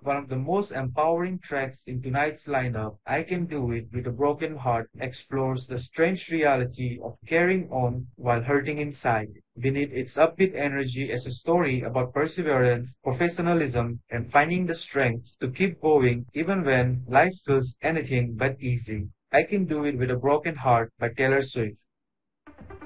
One of the most empowering tracks in tonight's lineup, I Can Do It with a Broken Heart, explores the strange reality of carrying on while hurting inside. Beneath its upbeat energy is a story about perseverance, professionalism, and finding the strength to keep going even when life feels anything but easy. I Can Do It with a Broken Heart by Taylor Swift.